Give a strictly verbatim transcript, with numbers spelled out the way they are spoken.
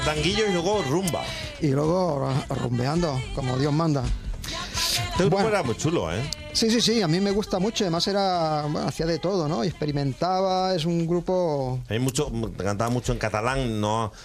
fandanguillo y luego rumba. Y luego rumbeando, como Dios manda. Este grupo Bueno. era muy chulo, ¿eh? Sí, sí, sí, a mí me gusta mucho. Además era, bueno, hacía de todo, ¿no? Experimentaba, es un grupo... Hay mucho, cantaba mucho en catalán, no